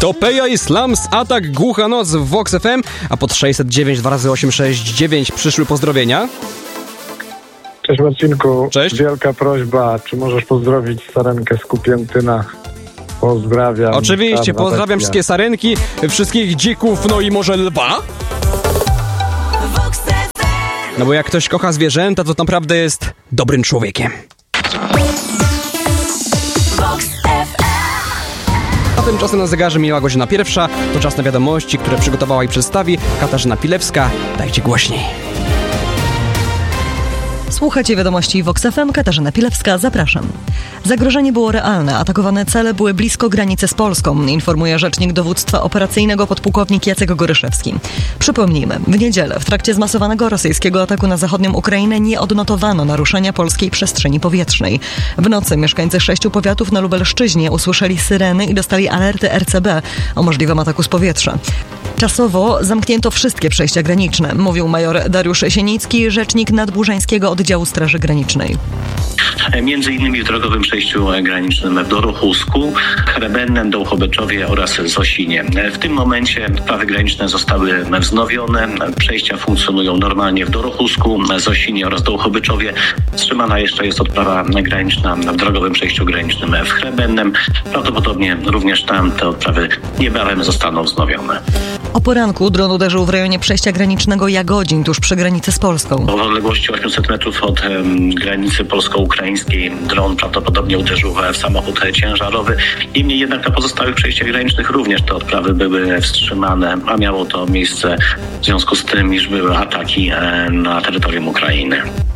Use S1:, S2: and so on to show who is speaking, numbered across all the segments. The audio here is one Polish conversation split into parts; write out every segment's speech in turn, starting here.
S1: To Peja i Slams, Atak, Głucha Noc w Vox FM, a pod 609 2x869 przyszły pozdrowienia.
S2: Cześć Marcinku.
S1: Cześć.
S2: Wielka prośba, czy możesz pozdrowić Sarenkę z Kupiętyna? Pozdrawiam.
S1: Oczywiście, pozdrawiam wszystkie sarenki, wszystkich dzików, no i może lwa. No bo jak ktoś kocha zwierzęta, to naprawdę jest dobrym człowiekiem. A tymczasem na zegarze minęła godzina 1. To czas na wiadomości, które przygotowała i przedstawi Katarzyna Pilewska. Dajcie głośniej.
S3: Słuchajcie wiadomości Vox FM, Katarzyna Pilewska, zapraszam. Zagrożenie było realne, atakowane cele były blisko granicy z Polską, informuje rzecznik dowództwa operacyjnego podpułkownik Jacek Goryszewski. Przypomnijmy, w niedzielę w trakcie zmasowanego rosyjskiego ataku na zachodnią Ukrainę nie odnotowano naruszenia polskiej przestrzeni powietrznej. W nocy mieszkańcy 6 powiatów na Lubelszczyźnie usłyszeli syreny i dostali alerty RCB o możliwym ataku z powietrza. Czasowo zamknięto wszystkie przejścia graniczne, mówił major Dariusz Sienicki, rzecznik Nadburzańskiego Oddziału Straży Granicznej.
S4: Między innymi w drogowym przejściu granicznym w Dorochusku, Hrebennem, Dołchobeczowie oraz Zosinie. W tym momencie prawy graniczne zostały wznowione, przejścia funkcjonują normalnie w Dorochusku, Zosinie oraz Dołchobeczowie. Wstrzymana jeszcze jest odprawa graniczna w drogowym przejściu granicznym w Hrebennem. Prawdopodobnie również tam te odprawy niebawem zostaną wznowione.
S3: O poranku dron uderzył w rejonie przejścia granicznego Jagodzin, tuż przy granicy z Polską.
S4: W odległości 800 metrów od granicy polsko-ukraińskiej dron prawdopodobnie uderzył w samochód ciężarowy. Niemniej jednak na pozostałych przejściach granicznych również te odprawy były wstrzymane, a miało to miejsce w związku z tym, iż były ataki na terytorium Ukrainy.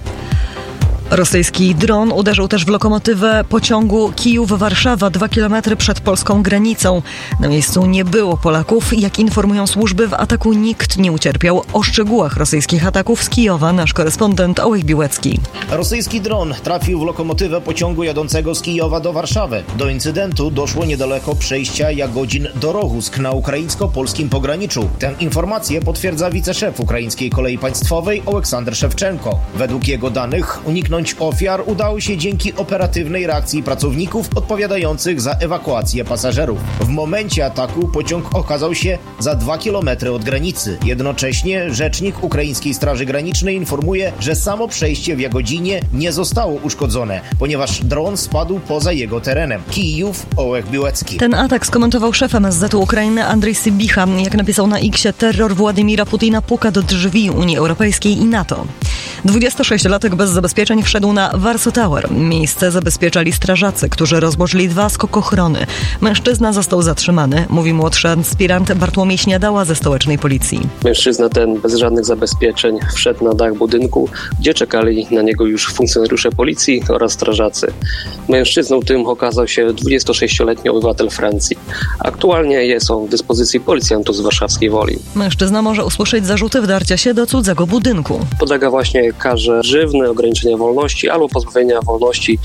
S3: Rosyjski dron uderzył też w lokomotywę pociągu Kijów-Warszawa 2 km przed polską granicą. Na miejscu nie było Polaków. Jak informują służby, w ataku nikt nie ucierpiał. O szczegółach rosyjskich ataków z Kijowa nasz korespondent Ołek Biłecki.
S5: Rosyjski dron trafił w lokomotywę pociągu jadącego z Kijowa do Warszawy. Do incydentu doszło niedaleko przejścia Jagodzin-Dorohusk na ukraińsko-polskim pograniczu. Tę informację potwierdza wiceszef Ukraińskiej Kolei Państwowej Oleksander Szewczenko. Według jego danych uniknąć ofiar udało się dzięki operatywnej reakcji pracowników odpowiadających za ewakuację pasażerów. W momencie ataku pociąg okazał się za 2 km od granicy. Jednocześnie rzecznik Ukraińskiej Straży Granicznej informuje, że samo przejście w Jagodzinie nie zostało uszkodzone, ponieważ dron spadł poza jego terenem. Kijów, Ołek Biłecki.
S3: Ten atak skomentował szef MSZ-u Ukrainy Andrzej Sybicha. Jak napisał na X-ie, terror Władimira Putina puka do drzwi Unii Europejskiej i NATO. 26-latek bez zabezpieczeń wszedł na Warsaw Tower. Miejsce zabezpieczali strażacy, którzy rozłożyli 2 skokochrony. Mężczyzna został zatrzymany, mówi młodszy aspirant Bartłomiej Śniadała ze stołecznej policji.
S6: Mężczyzna ten bez żadnych zabezpieczeń wszedł na dach budynku, gdzie czekali na niego już funkcjonariusze policji oraz strażacy. Mężczyzną tym okazał się 26-letni obywatel Francji. Aktualnie jest on w dyspozycji policjantów z warszawskiej Woli.
S3: Mężczyzna może usłyszeć zarzuty wdarcia się do cudzego budynku.
S6: Podlega właśnie karze grzywny, ograniczenia wolności albo pozbawienia wolności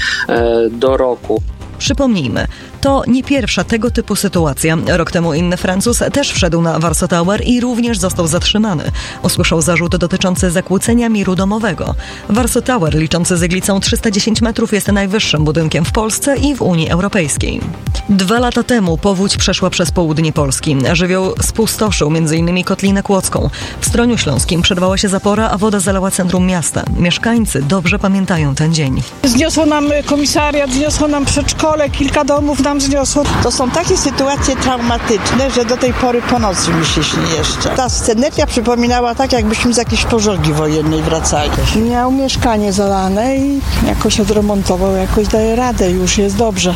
S6: do roku.
S3: Przypomnijmy, to nie pierwsza tego typu sytuacja. Rok temu inny Francuz też wszedł na Warsaw Tower i również został zatrzymany. Usłyszał zarzut dotyczący zakłócenia miru domowego. Warsaw Tower, liczący z iglicą 310 metrów, jest najwyższym budynkiem w Polsce i w Unii Europejskiej. 2 lata temu powódź przeszła przez południe Polski. Żywioł spustoszył m.in. Kotlinę Kłodzką. W Stroniu Śląskim przerwała się zapora, a woda zalała centrum miasta. Mieszkańcy dobrze pamiętają ten dzień.
S7: Zniosło nam komisariat, zniosło nam przedszkole, kilka domów nam zniosło.
S8: To są takie sytuacje traumatyczne, że do tej pory po nocy mi się śni jeszcze. Ta sceneria przypominała tak, jakbyśmy z jakiejś pożogi wojennej wracali. Miał mieszkanie zalane i jakoś odremontował, jakoś daje radę, już jest dobrze.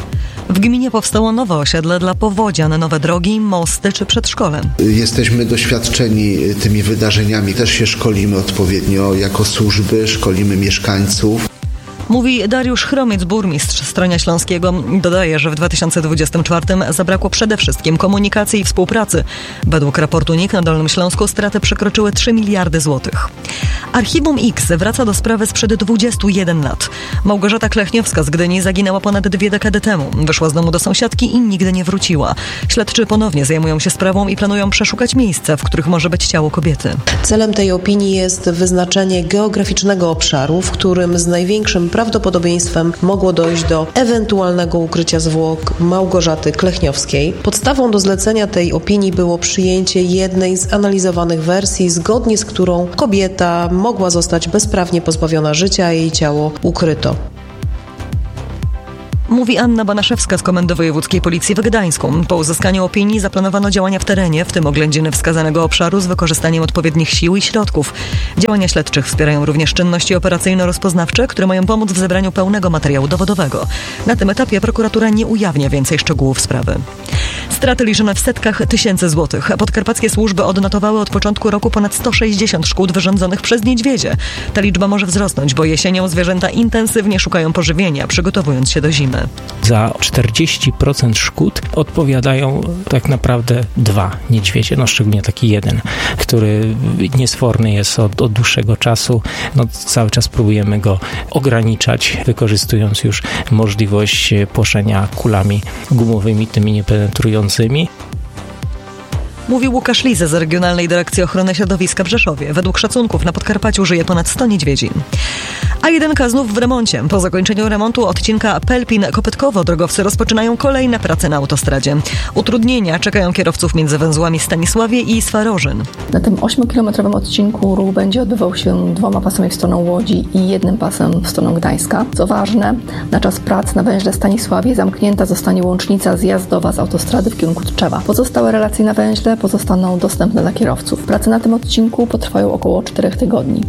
S3: W gminie powstało nowe osiedle dla powodzian, nowe drogi, mosty czy przedszkole.
S9: Jesteśmy doświadczeni tymi wydarzeniami, też się szkolimy odpowiednio jako służby, szkolimy mieszkańców.
S3: Mówi Dariusz Chromiec, burmistrz Stronia Śląskiego. Dodaje, że w 2024 zabrakło przede wszystkim komunikacji i współpracy. Według raportu NIK na Dolnym Śląsku straty przekroczyły 3 miliardy złotych. Archiwum X wraca do sprawy sprzed 21 lat. Małgorzata Klechniowska z Gdyni zaginęła ponad 2 dekady temu. Wyszła z domu do sąsiadki i nigdy nie wróciła. Śledczy ponownie zajmują się sprawą i planują przeszukać miejsca, w których może być ciało kobiety.
S10: Celem tej opinii jest wyznaczenie geograficznego obszaru, w którym z największym prawdopodobieństwem mogło dojść do ewentualnego ukrycia zwłok Małgorzaty Klechniowskiej. Podstawą do zlecenia tej opinii było przyjęcie jednej z analizowanych wersji, zgodnie z którą kobieta mogła zostać bezprawnie pozbawiona życia, a jej ciało ukryto.
S3: Mówi Anna Banaszewska z Komendy Wojewódzkiej Policji w Gdańsku. Po uzyskaniu opinii zaplanowano działania w terenie, w tym oględziny wskazanego obszaru z wykorzystaniem odpowiednich sił i środków. Działania śledczych wspierają również czynności operacyjno-rozpoznawcze, które mają pomóc w zebraniu pełnego materiału dowodowego. Na tym etapie prokuratura nie ujawnia więcej szczegółów sprawy. Straty liczone w setkach tysięcy złotych. Podkarpackie służby odnotowały od początku roku ponad 160 szkód wyrządzonych przez niedźwiedzie. Ta liczba może wzrosnąć, bo jesienią zwierzęta intensywnie szukają pożywienia, przygotowując się do zimy.
S11: Za 40% szkód odpowiadają tak naprawdę 2 niedźwiedzie, szczególnie taki jeden, który niesforny jest od dłuższego czasu. Cały czas próbujemy go ograniczać, wykorzystując już możliwość płoszenia kulami gumowymi, tymi niepenetrującymi.
S3: Mówił Łukasz Lizy z Regionalnej Dyrekcji Ochrony Środowiska w Rzeszowie. Według szacunków na Podkarpaciu żyje ponad 100 niedźwiedzi. A1 znów w remoncie. Po zakończeniu remontu odcinka Pelpin-Kopytkowo drogowcy rozpoczynają kolejne prace na autostradzie. Utrudnienia czekają kierowców między węzłami Stanisławie i Swarożyn.
S12: Na tym 8-kilometrowym odcinku ruch będzie odbywał się 2 pasami w stronę Łodzi i 1 pasem w stronę Gdańska. Co ważne, na czas prac na węźle Stanisławie zamknięta zostanie łącznica zjazdowa z autostrady w kierunku Tczewa. Pozostałe relacje na węźle pozostaną dostępne dla kierowców. Prace na tym odcinku potrwają około 4 tygodni.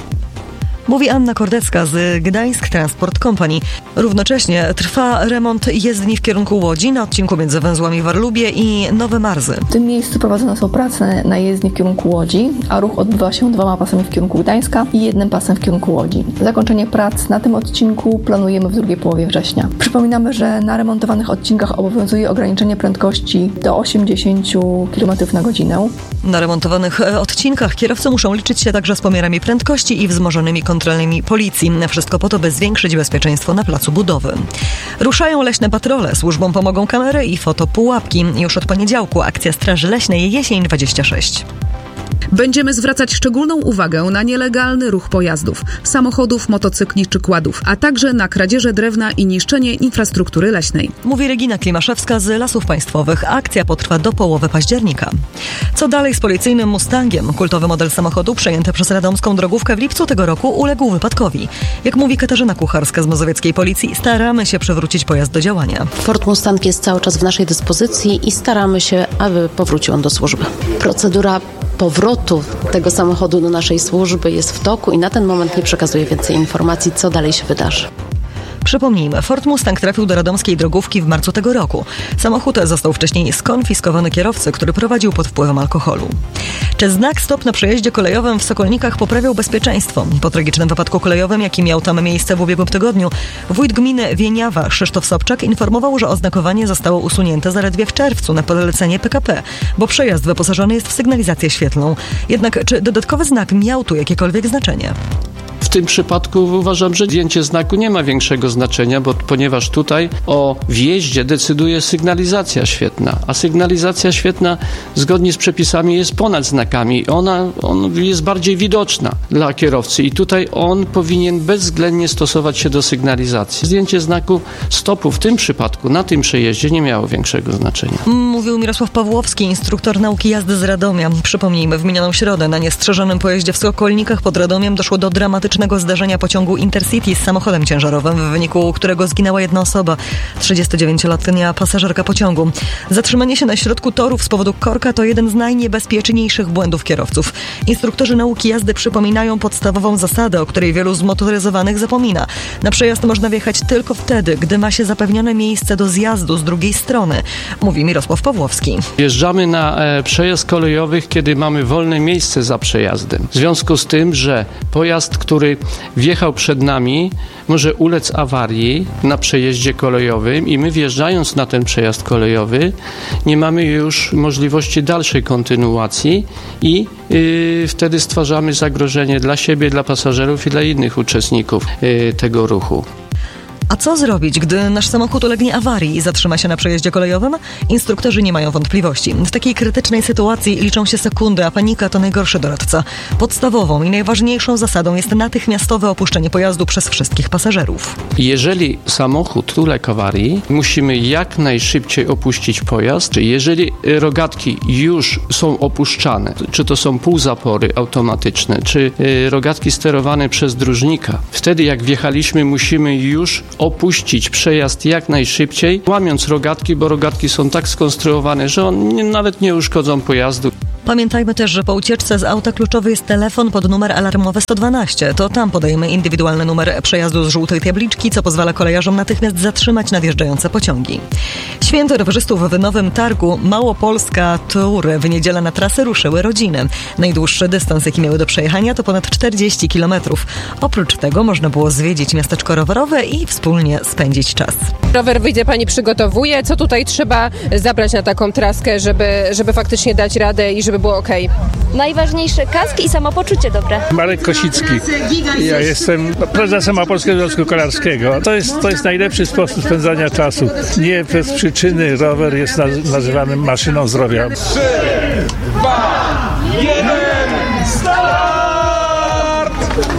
S3: Mówi Anna Kordecka z Gdańsk Transport Company. Równocześnie trwa remont jezdni w kierunku Łodzi na odcinku między węzłami Warlubie i Nowe Marzy.
S12: W tym miejscu prowadzone są prace na jezdni w kierunku Łodzi, a ruch odbywa się 2 pasami w kierunku Gdańska i 1 pasem w kierunku Łodzi. Zakończenie prac na tym odcinku planujemy w drugiej połowie września. Przypominamy, że na remontowanych odcinkach obowiązuje ograniczenie prędkości do 80 km na godzinę.
S3: Na remontowanych odcinkach kierowcy muszą liczyć się także z pomiarami prędkości i wzmożonymi kontrolnymi policji. Wszystko po to, by zwiększyć bezpieczeństwo na placu budowy. Ruszają leśne patrole. Służbom pomogą kamery i fotopułapki. Już od poniedziałku akcja Straży Leśnej Jesień 26.
S13: Będziemy zwracać szczególną uwagę na nielegalny ruch pojazdów, samochodów, motocykli czy kładów, a także na kradzieże drewna i niszczenie infrastruktury leśnej.
S3: Mówi Regina Klimaszewska z Lasów Państwowych. Akcja potrwa do połowy października. Co dalej z policyjnym Mustangiem? Kultowy model samochodu przejęty przez radomską drogówkę w lipcu tego roku uległ wypadkowi. Jak mówi Katarzyna Kucharska z Mazowieckiej Policji, staramy się przywrócić pojazd do działania.
S14: Ford Mustang jest cały czas w naszej dyspozycji i staramy się, aby powrócił on do służby. Procedura powrotu tego samochodu do naszej służby jest w toku i na ten moment nie przekazuję więcej informacji, co dalej się wydarzy.
S3: Przypomnijmy, Ford Mustang trafił do radomskiej drogówki w marcu tego roku. Samochód został wcześniej skonfiskowany kierowcy, który prowadził pod wpływem alkoholu. Czy znak stop na przejeździe kolejowym w Sokolnikach poprawiał bezpieczeństwo? Po tragicznym wypadku kolejowym, jaki miał tam miejsce w ubiegłym tygodniu, wójt gminy Wieniawa Krzysztof Sobczak informował, że oznakowanie zostało usunięte zaledwie w czerwcu na polecenie PKP, bo przejazd wyposażony jest w sygnalizację świetlną. Jednak czy dodatkowy znak miał tu jakiekolwiek znaczenie?
S15: W tym przypadku uważam, że zdjęcie znaku nie ma większego znaczenia, ponieważ tutaj o wjeździe decyduje sygnalizacja świetna, a sygnalizacja świetna zgodnie z przepisami jest ponad znakami. Ona jest bardziej widoczna dla kierowcy i tutaj on powinien bezwzględnie stosować się do sygnalizacji. Zdjęcie znaku stopu w tym przypadku, na tym przejeździe nie miało większego znaczenia.
S3: Mówił Mirosław Pawłowski, instruktor nauki jazdy z Radomia. Przypomnijmy, w minioną środę na niestrzeżonym pojeździe w Sokolnikach pod Radomiem doszło do dramatycznego zdarzenia pociągu Intercity z samochodem ciężarowym, w wyniku którego zginęła jedna osoba, 39-letnia pasażerka pociągu. Zatrzymanie się na środku torów z powodu korka to jeden z najniebezpieczniejszych błędów kierowców. Instruktorzy nauki jazdy przypominają podstawową zasadę, o której wielu zmotoryzowanych zapomina. Na przejazd można wjechać tylko wtedy, gdy ma się zapewnione miejsce do zjazdu z drugiej strony, mówi Mirosław Pawłowski.
S15: Wjeżdżamy na przejazd kolejowy, kiedy mamy wolne miejsce za przejazdem. W związku z tym, że pojazd, który wjechał przed nami, może ulec awarii na przejeździe kolejowym i my wjeżdżając na ten przejazd kolejowy nie mamy już możliwości dalszej kontynuacji i wtedy stwarzamy zagrożenie dla siebie, dla pasażerów i dla innych uczestników tego ruchu.
S3: A co zrobić, gdy nasz samochód ulegnie awarii i zatrzyma się na przejeździe kolejowym? Instruktorzy nie mają wątpliwości. W takiej krytycznej sytuacji liczą się sekundy, a panika to najgorszy doradca. Podstawową i najważniejszą zasadą jest natychmiastowe opuszczenie pojazdu przez wszystkich pasażerów.
S15: Jeżeli samochód uległ awarii, musimy jak najszybciej opuścić pojazd. Jeżeli rogatki już są opuszczane, czy to są półzapory automatyczne, czy rogatki sterowane przez dróżnika, wtedy jak wjechaliśmy, musimy już opuścić przejazd jak najszybciej, łamiąc rogatki, bo rogatki są tak skonstruowane, że nawet nie uszkodzą pojazdu.
S3: Pamiętajmy też, że po ucieczce z auta kluczowy jest telefon pod numer alarmowy 112. To tam podajemy indywidualny numer przejazdu z żółtej tabliczki, co pozwala kolejarzom natychmiast zatrzymać nadjeżdżające pociągi. Święto rowerzystów w Nowym Targu Małopolska Tour. W niedzielę na trasę ruszyły rodziny. Najdłuższy dystans, jaki miały do przejechania, to ponad 40 km. Oprócz tego można było zwiedzić miasteczko rowerowe i wspólnie spędzić czas.
S16: Rower wyjdzie pani przygotowuje. Co tutaj trzeba zabrać na taką traskę, żeby faktycznie dać radę i żeby było okej?
S17: Najważniejsze kask i samopoczucie dobre.
S18: Marek Kosicki. Ja jestem prezesem Małopolskiego Związku Kolarskiego. To jest najlepszy sposób spędzania czasu. Nie bez przyczyny rower jest nazywany maszyną zdrowia.
S19: 3, 2, 1, start!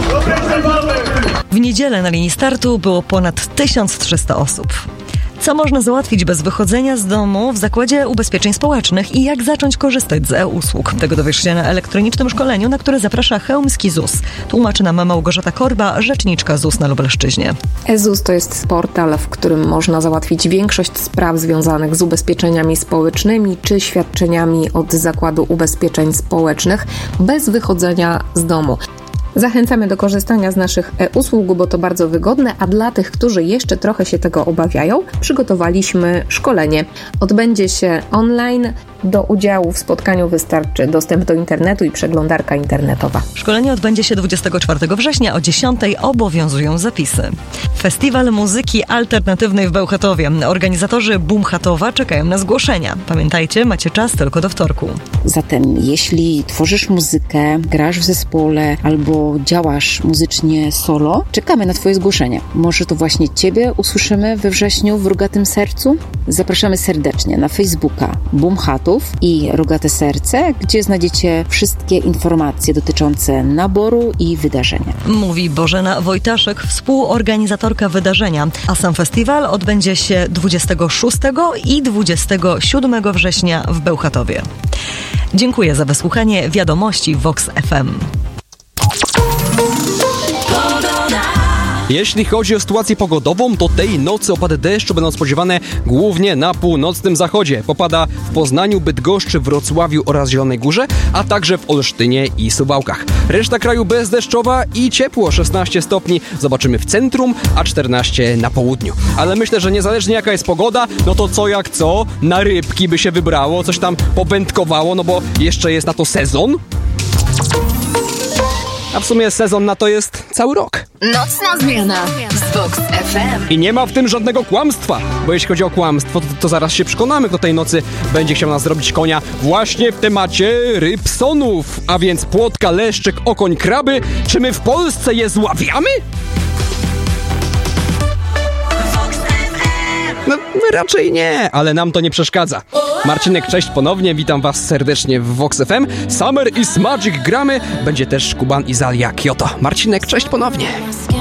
S3: W niedzielę na linii startu było ponad 1300 osób. Co można załatwić bez wychodzenia z domu w Zakładzie Ubezpieczeń Społecznych i jak zacząć korzystać z e-usług? Tego dowiesz się na elektronicznym szkoleniu, na które zaprasza Chełmski ZUS. Tłumaczy nam Małgorzata Korba, rzeczniczka ZUS na Lubelszczyźnie.
S20: e-ZUS to jest portal, w którym można załatwić większość spraw związanych z ubezpieczeniami społecznymi czy świadczeniami od Zakładu Ubezpieczeń Społecznych bez wychodzenia z domu. Zachęcamy do korzystania z naszych e-usług, bo to bardzo wygodne, a dla tych, którzy jeszcze trochę się tego obawiają, przygotowaliśmy szkolenie. Odbędzie się online. Do udziału w spotkaniu wystarczy dostęp do internetu i przeglądarka internetowa.
S3: Szkolenie odbędzie się 24 września o 10:00. Obowiązują zapisy. Festiwal Muzyki Alternatywnej w Bełchatowie. Organizatorzy Bumchatowa czekają na zgłoszenia. Pamiętajcie, macie czas tylko do wtorku.
S21: Zatem jeśli tworzysz muzykę, grasz w zespole albo działasz muzycznie solo, czekamy na Twoje zgłoszenia. Może to właśnie Ciebie usłyszymy we wrześniu w Rogatym Sercu? Zapraszamy serdecznie na Facebooka Bumchatów i Rogate Serce, gdzie znajdziecie wszystkie informacje dotyczące naboru i wydarzenia.
S3: Mówi Bożena Wojtaszek, współorganizatorka wydarzenia, a sam festiwal odbędzie się 26 i 27 września w Bełchatowie. Dziękuję za wysłuchanie wiadomości Vox FM.
S1: Jeśli chodzi o sytuację pogodową, to tej nocy opady deszczu będą spodziewane głównie na północnym zachodzie. Popada w Poznaniu, Bydgoszczy, Wrocławiu oraz Zielonej Górze, a także w Olsztynie i Suwałkach. Reszta kraju bezdeszczowa i ciepło, 16 stopni zobaczymy w centrum, a 14 na południu. Ale myślę, że niezależnie jaka jest pogoda, no to co jak co, na rybki by się wybrało, coś tam powędkowało, no bo jeszcze jest na to sezon. A w sumie sezon na to jest cały rok.
S22: Nocna zmiana z Vox FM.
S1: I nie ma w tym żadnego kłamstwa, bo jeśli chodzi o kłamstwo, to zaraz się przekonamy, kto tej nocy będzie chciał nas zrobić konia właśnie w temacie rybsonów. A więc płotka, leszczyk, okoń, kraby. Czy my w Polsce je zławiamy? No, raczej nie, ale nam to nie przeszkadza. Marcinek, cześć ponownie, witam was serdecznie w Vox FM. Summer is Magic gramy, będzie też Kuban i Zalia Kyoto. Marcinek, cześć ponownie.